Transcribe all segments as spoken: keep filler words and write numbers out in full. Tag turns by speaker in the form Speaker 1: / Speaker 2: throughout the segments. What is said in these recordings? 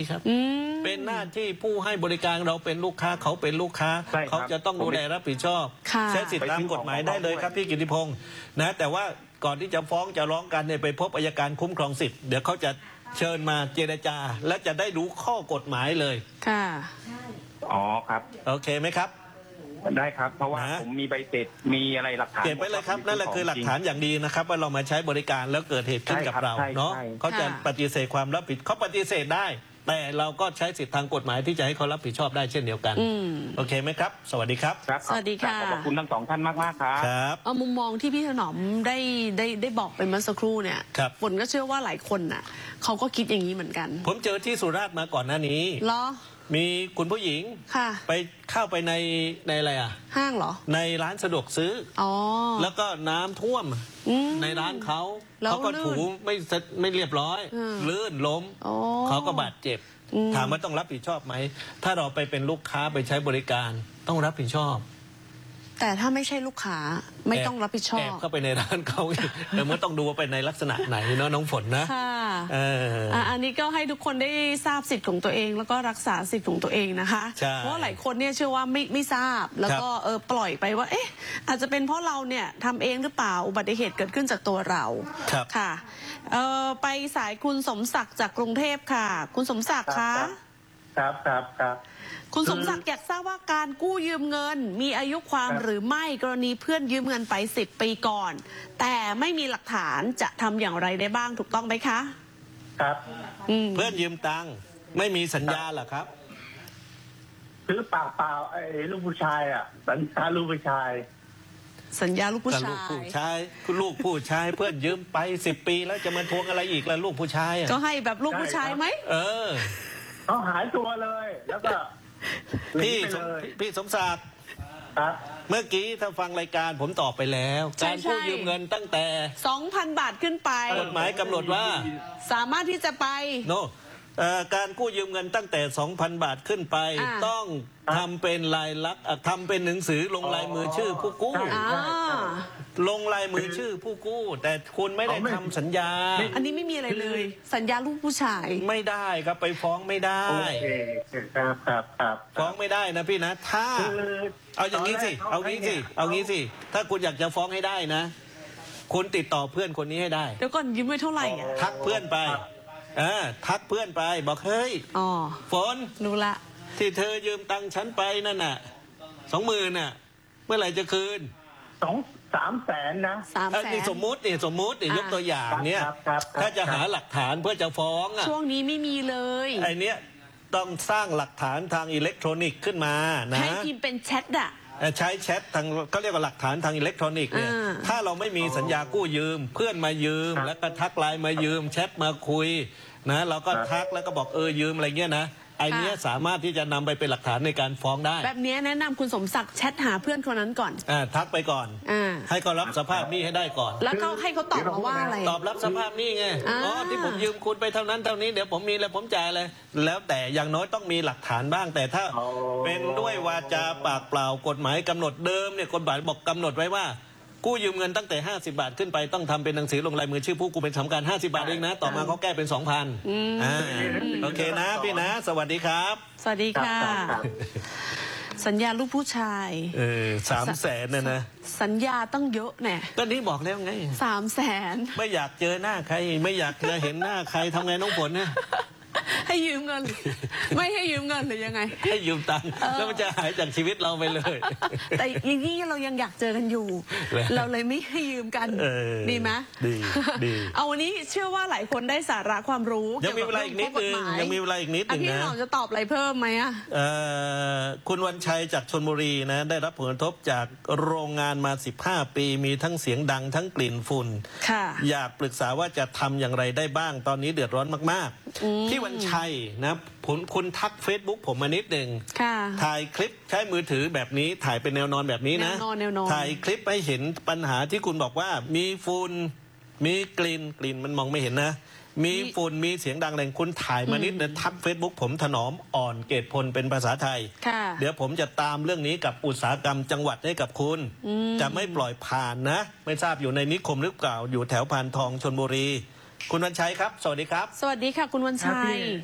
Speaker 1: ครับเป็นหน้าที่ผู้ให้บริการเราเป็นลูกค้าเขาเป็นลูกค้าเขาจะต้องดูแลรับผิดชอบใช้สิทธิตามกฎหมายได้เลยครับพี่กิติพงศ์นะแต่ว่าก่อนที่จะฟ้องจะร้องกันเนี่ยไปพบอัยการคุ้มครองสิทธิ์เดี๋ยวเขาจะเชิญมาเจรจาและจะได้รู้ข้อกฎหมายเลย
Speaker 2: ค่ะ
Speaker 3: อ๋อครับ
Speaker 1: โอเคไหมครับ
Speaker 3: ได้ครับเพราะว่าผมมีใบเสร็จมีอะไรหลักฐาน
Speaker 1: เก็บไว้เลยครับนั่นแหละคือหลักฐานอย่างดีนะครับว่าเรามาใช้บริการแล้วเกิดเหตุขึ้นกับเราเนาะเขาจะปฏิเสธความรับผิดเขาปฏิเสธได้แต่เราก็ใช้สิทธิทางกฎหมายที่จะให้เขารับผิดชอบได้เช่นเดียวกันโอเคไหมครับสวัสดีครับ
Speaker 2: สวัสดีค่ะ
Speaker 3: ขอบคุณทั้งสองท่านมากมากครับ
Speaker 1: ครับ
Speaker 2: เอามุมมองที่พี่ถนอมได้ได้ได้บอกไปเมื่อสักครู่เนี่ยฝนก็เชื่อว่าหลายคนน่ะเขาก็คิดอย่างนี้เหมือนกัน
Speaker 1: ผมเจอที่สุราษฎร์มาก่อนหน้านี้
Speaker 2: เหรอ
Speaker 1: มีคุณผู้หญิงไปเข้าไปในในอะไรอ่ะ
Speaker 2: ห้างเหรอ
Speaker 1: ในร้านสะดวกซื้ออ๋อแล้วก็น้ำท่วมในร้านเขาเขาก็ถูไม่ไม่เรียบร้อยลื่นล้มเขาก็บาดเจ็บถามว่าต้องรับผิดชอบไหมถ้าเราไปเป็นลูกค้าไปใช้บริการต้องรับผิดชอบ
Speaker 2: แต่ถ้าไม่ใช่ลูกค้าไม่ต้องรับผิดชอบแอ
Speaker 1: บเข้าไปในร้านเขาเดี๋ยวมันต้องดูว่าเป็นในลักษณะไหนเนาะน้องฝนนะ
Speaker 2: ค่ะอันนี้ก็ให้ทุกคนได้ทราบสิทธิ์ของตัวเองแล้วก็รักษาสิทธิ์ของตัวเองนะคะเพราะหลายคนเนี่ยเชื่อว่าไม่ไม่ทราบแล้วก็เออปล่อยไปว่าเอ๊ะอาจจะเป็นเพราะเราเนี่ยทำเองหรือเปล่าอุบัติเหตุเกิดขึ้นจากตัวเราค่ะเออไปสายคุณสมศักดิ์จากกรุงเทพค่ะคุณสมศักดิ์คะ
Speaker 3: ครับครับครับ
Speaker 2: คุณสมศักดิ์อยากทราบว่าการกู้ยืมเงินมีอายุความหรือไม่กรณีเพื่อนยืมเงินไปสิบปีก่อนแต่ไม่มีหลักฐานจะทำอย่างไรได้บ้างถูกต้องไหมคะ
Speaker 3: ครับ
Speaker 1: เพื่อนยืมตังค์ไม่มีสัญญาเหรอครับ
Speaker 3: ซื้อปากเปล่าไอ้ลูกผู้ชายอ่ะสัญญาลูกผู้ชาย
Speaker 2: สัญญาลูกผู้ชาย
Speaker 1: ลูกผู้ชายคุณลูกผู้ชายเพื่อนยืมไปสิบปีแล้วจะมาทวงอะไรอีกล่ะลูกผู้ชาย
Speaker 2: ก็ให้แบบลูกผู้ชายไหม
Speaker 1: เออ
Speaker 3: เขาหายตัวเลยแล้วก็
Speaker 1: พี่พี่สมศักดิ์เมื่อกี้ถ้าฟังรายการผมตอบไปแล้วการกู้ยืมเงินตั้งแต่
Speaker 2: สองพัน บาทขึ้นไป
Speaker 1: กฎหมายกำหนดว่า
Speaker 2: สามารถที่จะไป
Speaker 1: โนการกู้ยืมเงินตั้งแต่ สองพัน บาทขึ้นไปต้องทำเป็นลายลักษณ์ทำเป็นหนังสือลงลายมือชื่อผู้กู้ลงลายมือชื่อผู้กู้แต่คุณไม่ได้ทำสัญญา
Speaker 2: อันนี้ไม่มีอะไรเลยสัญญาลูกผู้ชาย
Speaker 1: ไม่ได้ครับไปฟ้องไม่ได้
Speaker 3: ครับครับครับ
Speaker 1: ฟ้องไม่ได้นะพี่นะถ้าเอาอย่างนี้สิเอางี้สิเอางี้สิถ้าคุณอยากจะฟ้องให้ได้นะคุณติดต่อเพื่อนคนนี้ให้ได้
Speaker 2: เดี๋ยวก่อนยืมไว้เท่าไหร่อ่ะ
Speaker 1: ทักเพื่อนไปเออทักเพื่อนไปบอกเฮ้ยฝน
Speaker 2: รู้ละ
Speaker 1: ที่เธอยืมตังค์ฉันไปนั่นน่ะสองหมื่นน่ะเมื่อไหร่จะคืน
Speaker 3: สองสามแสนนะ
Speaker 2: สามแสน
Speaker 1: นี่สมมุตินี่สมมุตินี่ยกตัวอย่างเนี้ยถ้าจะหาหลักฐานเพื่อจะฟ้องอ่ะ
Speaker 2: ช่วงนี้ไม่มีเลย
Speaker 1: ไอเนี้ยต้องสร้างหลักฐานทางอิเล็กทรอนิกส์ขึ้นมานะ
Speaker 2: ให้พิมพ์เป็นแชทอ่ะ
Speaker 1: ใช้แชททางก็เรียกว่าหลักฐานทางอิเล็กทรอนิกส์เนี่ยถ้าเราไม่มีสัญญากู้ยืมเพื่อนมายืมแล้วก็ทักไลน์มายืมแชทมาคุยนะเราก็ทักแล้วก็บอกเออยืมอะไรเงี้ยนะไอเนี้ยสามารถที่จะนำไปเป็นหลักฐานในการฟ้องได้
Speaker 2: แบบนี้แนะนำคุณสมศักดิ์แชทหาเพื่อนคนนั้นก่อน
Speaker 1: อ่าทักไปก่อนอให้เขารับสภาพหนี้ให้ได้ก่อน
Speaker 2: แล้วก็ให้เขาตอบมาว่าอะไร
Speaker 1: ตอบรับสภาพหนี้ไงอ๋อที่ผมยืมคุณไปเท่านั้นเท่านี้เดี๋ยวผมมีแล้วผมจ่ายเลยแล้วแต่อย่างน้อยต้องมีหลักฐานบ้างแต่ถ้าเป็นด้วยวาจาปากเปล่ากฎหมายกำหนดเดิมเนี่ยกฎหมายบอกกำหนดไว้ว่ากู้ยืมเงินตั้งแต่ห้าสิบบาทขึ้นไปต้องทำเป็นหนังสือลงลายมือชื่อผู้กู้เป็นสำคัญห้าสิบบาทเองนะต่อมาเขาแก้เป็น สองพัน อ่าโอเคนะพี่นะสวัสดีครับ
Speaker 2: สวัสดีค่ะสัญญาลูกผู้ชาย
Speaker 1: เออสามแสนนะนะ
Speaker 2: สัญญาต้องเยอะแน่
Speaker 1: ก็นี้บอกแล้วไง
Speaker 2: สามแสน
Speaker 1: ไม่อยากเจอหน้าใครไม่อยากจะเห็นหน้าใครทำไงน้องฝนเนี่ย
Speaker 2: ให้ยืมเงินไม่ให้ยืมเงินหรือยังไง
Speaker 1: ให้ยืมตังค์แล้วมันจะหายจากชีวิตเราไปเลย
Speaker 2: แต่อย่างนี้เรายังอยากเจอกันอยู่เราเลยไม่ให้ยืมกันดีไหม
Speaker 1: ดีดี
Speaker 2: เอาวันนี้เชื่อว่าหลายคนได้สาระความรู้
Speaker 1: ยังมีเวลาอีกนิดนึงยังมีเวลาอีกนิดนึงนะ
Speaker 2: พี่หน่องจะตอบอะไรเพิ่มไหมอ่ะ
Speaker 1: คุณวันชัยจากชลบุรีนะได้รับผลกระทบจากโรงงานมาสิบห้าปีมีทั้งเสียงดังทั้งกลิ่นฝุ่นอยากปรึกษาว่าจะทำอย่างไรได้บ้างตอนนี้เดือดร้อนมากๆพี่วันชัยนะผมคุณทัก Facebook ผมมานิดหนึ่งถ่ายคลิปใช้มือถือแบบนี้ถ่ายเป็นแนวนอนแบบนี้นะถ่ายคลิปให้เห็นปัญหาที่คุณบอกว่ามีฝุ่นมีกลิ่นกลิ่นมันมองไม่เห็นนะมีฝุ่นมีเสียงดังแรงคุณถ่ายมานิดนึงทัก Facebook ผมถนอมอ่อนเกตพลเป็นภาษาไทยเดี๋ยวผมจะตามเรื่องนี้กับอุตสาหกรรมจังหวัดให้กับคุณจะไม่ปล่อยผ่านนะไม่ทราบอยู่ในนิคมหรือเปล่าอยู่แถวพานทองชลบุรีคุณวันชัยครับสวัสดีครับ
Speaker 2: สวัสดีค่ะคุณวันชัย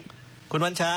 Speaker 1: คุณวันชัย